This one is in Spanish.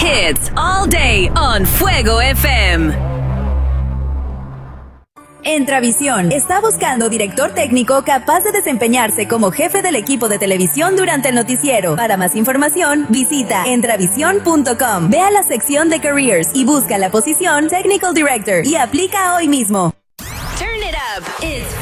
hits all day on Fuego FM. Entravisión está buscando director técnico capaz de desempeñarse como jefe del equipo de televisión durante el noticiero. Para más información, visita entravisión.com. Ve a la sección de Careers y busca la posición Technical Director y aplica hoy mismo. Turn it up. It's